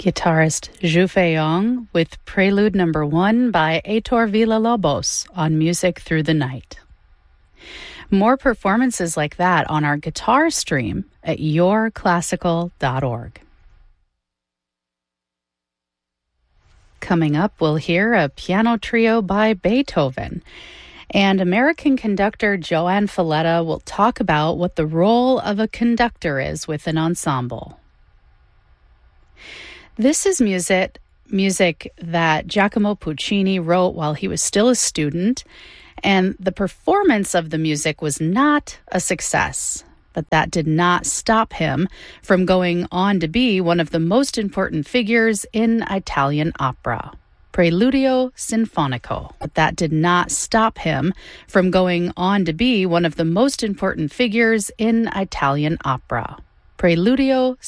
Guitarist Zhu Feiyong with Prelude No. 1 by Heitor Villa-Lobos on Music Through the Night. More performances like that on our guitar stream at yourclassical.org. Coming up, we'll hear a piano trio by Beethoven. And American conductor Joan Falletta will talk about what the role of a conductor is with an ensemble. This is music that Giacomo Puccini wrote while he was still a student, and the performance of the music was not a success. But that did not stop him from going on to be one of the most important figures in Italian opera. Preludio Sinfonico. But that did not stop him from going on to be one of the most important figures in Italian opera. Preludio